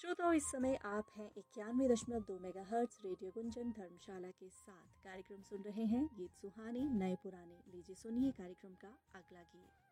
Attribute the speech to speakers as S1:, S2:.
S1: श्रोताओं, इस समय आप हैं 91.2 मेगाहर्ट्ज रेडियो गुंजन धर्मशाला के साथ कार्यक्रम सुन रहे हैं गीत सुहानी नए पुराने। लीजिए सुनिए कार्यक्रम का अगला गीत।